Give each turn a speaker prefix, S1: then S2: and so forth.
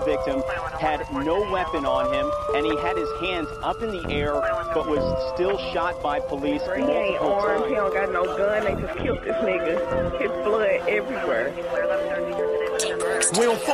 S1: victim had no weapon on him, and he had his hands up in the air, but was still shot by police
S2: He ain't
S1: multiple
S2: armed, he
S1: times.
S2: don't got no gun, they just killed this nigga. His blood everywhere.